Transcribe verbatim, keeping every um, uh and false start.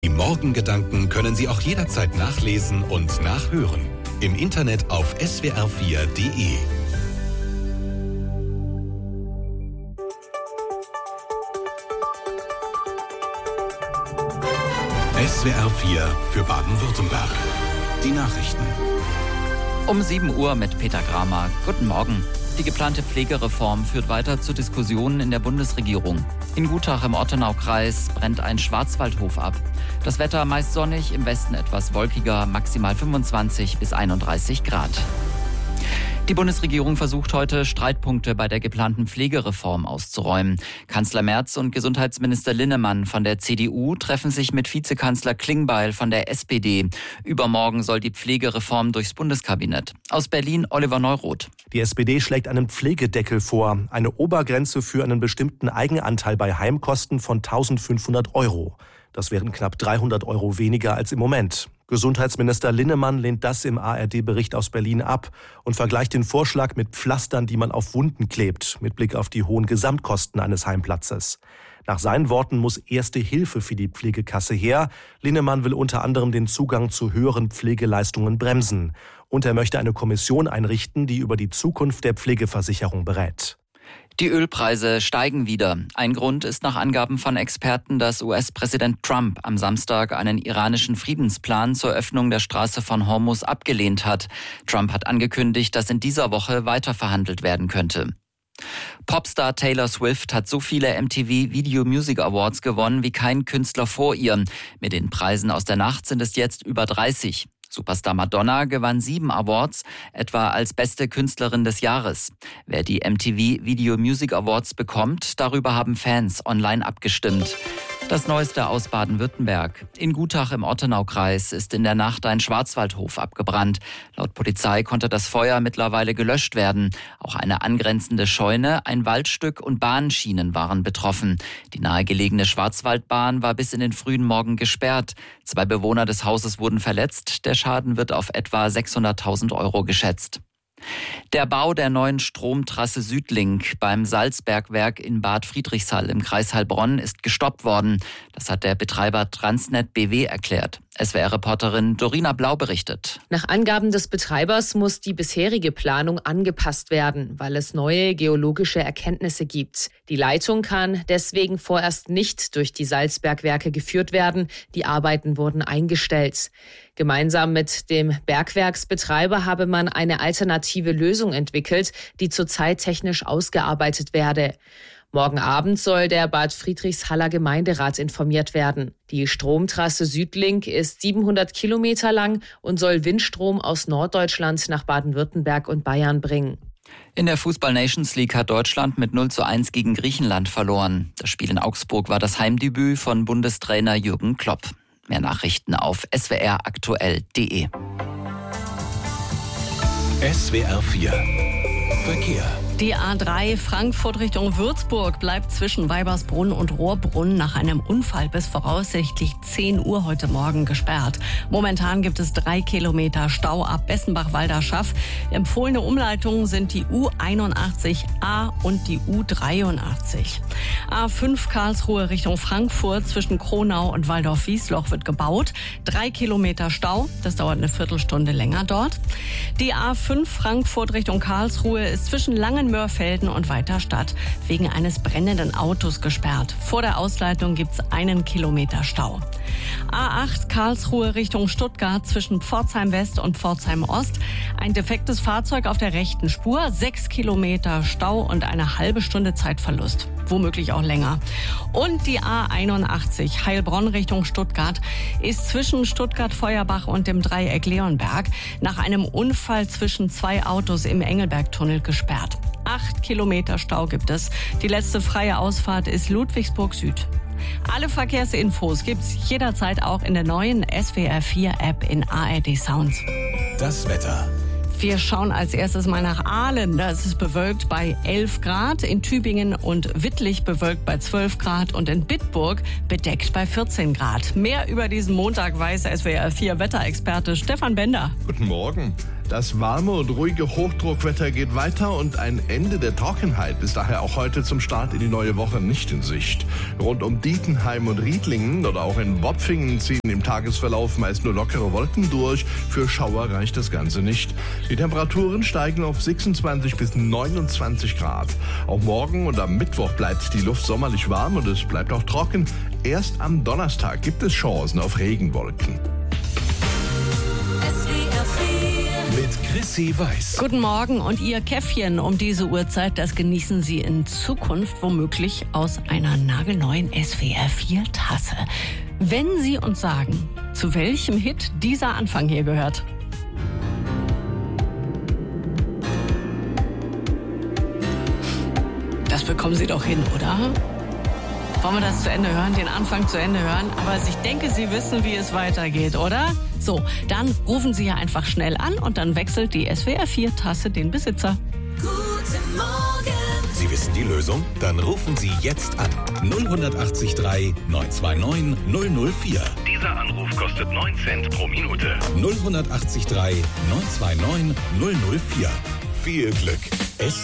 Die Morgengedanken können Sie auch jederzeit nachlesen und nachhören. Im Internet auf S W R vier Punkt de. S W R vier für Baden-Württemberg. Die Nachrichten. Um sieben Uhr mit Peter Gramer. Guten Morgen. Die geplante Pflegereform führt weiter zu Diskussionen in der Bundesregierung. In Gutach im Ortenaukreis brennt ein Schwarzwaldhof ab. Das Wetter meist sonnig, im Westen etwas wolkiger, maximal fünfundzwanzig bis einunddreißig Grad. Die Bundesregierung versucht heute, Streitpunkte bei der geplanten Pflegereform auszuräumen. Kanzler Merz und Gesundheitsminister Linnemann von der C D U treffen sich mit Vizekanzler Klingbeil von der S P D. Übermorgen soll die Pflegereform durchs Bundeskabinett. Aus Berlin Oliver Neuroth. Die S P D schlägt einen Pflegedeckel vor, eine Obergrenze für einen bestimmten Eigenanteil bei Heimkosten von eintausendfünfhundert Euro. Das wären knapp dreihundert Euro weniger als im Moment. Gesundheitsminister Linnemann lehnt das im A R D-Bericht aus Berlin ab und vergleicht den Vorschlag mit Pflastern, die man auf Wunden klebt, mit Blick auf die hohen Gesamtkosten eines Heimplatzes. Nach seinen Worten muss erste Hilfe für die Pflegekasse her. Linnemann will unter anderem den Zugang zu höheren Pflegeleistungen bremsen. Und er möchte eine Kommission einrichten, die über die Zukunft der Pflegeversicherung berät. Die Ölpreise steigen wieder. Ein Grund ist nach Angaben von Experten, dass U S-Präsident Trump am Samstag einen iranischen Friedensplan zur Öffnung der Straße von Hormuz abgelehnt hat. Trump hat angekündigt, dass in dieser Woche weiterverhandelt werden könnte. Popstar Taylor Swift hat so viele M T V Video Music Awards gewonnen wie kein Künstler vor ihr. Mit den Preisen aus der Nacht sind es jetzt über dreißig. Superstar Madonna gewann sieben Awards, etwa als beste Künstlerin des Jahres. Wer die M T V Video Music Awards bekommt, darüber haben Fans online abgestimmt. Das Neueste aus Baden-Württemberg. In Gutach im Ortenaukreis ist in der Nacht ein Schwarzwaldhof abgebrannt. Laut Polizei konnte das Feuer mittlerweile gelöscht werden. Auch eine angrenzende Scheune, ein Waldstück und Bahnschienen waren betroffen. Die nahegelegene Schwarzwaldbahn war bis in den frühen Morgen gesperrt. Zwei Bewohner des Hauses wurden verletzt. Der Schaden wird auf etwa sechshunderttausend Euro geschätzt. Der Bau der neuen Stromtrasse Südlink beim Salzbergwerk in Bad Friedrichshall im Kreis Heilbronn ist gestoppt worden. Das hat der Betreiber Transnet B W erklärt. S W R-Reporterin Dorina Blau berichtet. Nach Angaben des Betreibers muss die bisherige Planung angepasst werden, weil es neue geologische Erkenntnisse gibt. Die Leitung kann deswegen vorerst nicht durch die Salzbergwerke geführt werden. Die Arbeiten wurden eingestellt. Gemeinsam mit dem Bergwerksbetreiber habe man eine alternative Lösung entwickelt, die zurzeit technisch ausgearbeitet werde. Morgen Abend soll der Bad Friedrichshaller Gemeinderat informiert werden. Die Stromtrasse Südlink ist siebenhundert Kilometer lang und soll Windstrom aus Norddeutschland nach Baden-Württemberg und Bayern bringen. In der Fußball-Nations League hat Deutschland mit null zu eins gegen Griechenland verloren. Das Spiel in Augsburg war das Heimdebüt von Bundestrainer Jürgen Klopp. Mehr Nachrichten auf s w r aktuell punkt de. S W R vier Verkehr. Die A drei Frankfurt Richtung Würzburg bleibt zwischen Weibersbrunn und Rohrbrunn nach einem Unfall bis voraussichtlich zehn Uhr heute Morgen gesperrt. Momentan gibt es drei Kilometer Stau ab Bessenbach-Walderschaff. Empfohlene Umleitungen sind die U einundachtzig A und die U dreiundachtzig. A fünf Karlsruhe Richtung Frankfurt zwischen Kronau und Waldorf-Wiesloch wird gebaut. Drei Kilometer Stau, das dauert eine Viertelstunde länger dort. Die A fünf Frankfurt Richtung Karlsruhe ist zwischen Langen Mörfelden und Weiterstadt wegen eines brennenden Autos gesperrt. Vor der Ausleitung gibt es einen Kilometer Stau. A acht Karlsruhe Richtung Stuttgart zwischen Pforzheim West und Pforzheim Ost. Ein defektes Fahrzeug auf der rechten Spur, sechs Kilometer Stau und eine halbe Stunde Zeitverlust. Womöglich auch länger. Und die A einundachtzig Heilbronn Richtung Stuttgart ist zwischen Stuttgart-Feuerbach und dem Dreieck Leonberg nach einem Unfall zwischen zwei Autos im Engelbergtunnel gesperrt. Acht Kilometer Stau gibt es. Die letzte freie Ausfahrt ist Ludwigsburg Süd. Alle Verkehrsinfos gibt's jederzeit auch in der neuen S W R vier App in A R D Sounds. Das Wetter. Wir schauen als erstes mal nach Aalen. Da ist es bewölkt bei elf Grad. In Tübingen und Wittlich bewölkt bei zwölf Grad. Und in Bitburg bedeckt bei vierzehn Grad. Mehr über diesen Montag weiß S W R vier Wetterexperte Stefan Bender. Guten Morgen. Das warme und ruhige Hochdruckwetter geht weiter und ein Ende der Trockenheit ist daher auch heute zum Start in die neue Woche nicht in Sicht. Rund um Dietenheim und Riedlingen oder auch in Bopfingen ziehen im Tagesverlauf meist nur lockere Wolken durch. Für Schauer reicht das Ganze nicht. Die Temperaturen steigen auf sechsundzwanzig bis neunundzwanzig Grad. Auch morgen und am Mittwoch bleibt die Luft sommerlich warm und es bleibt auch trocken. Erst am Donnerstag gibt es Chancen auf Regenwolken. Mit Chrissy Weiß. Guten Morgen und Ihr Käffchen um diese Uhrzeit, das genießen Sie in Zukunft womöglich aus einer nagelneuen S W R vier Tasse. Wenn Sie uns sagen, zu welchem Hit dieser Anfang hier gehört. Das bekommen Sie doch hin, oder? Wollen wir das zu Ende hören, den Anfang zu Ende hören? Aber ich denke, Sie wissen, wie es weitergeht, oder? So, dann rufen Sie ja einfach schnell an und dann wechselt die S W R vier Tasse den Besitzer. Guten Morgen. Sie wissen die Lösung? Dann rufen Sie jetzt an. null acht drei neun zwei neun null null vier. Dieser Anruf kostet neun Cent pro Minute. null acht drei neun zwei neun null null vier. Viel Glück.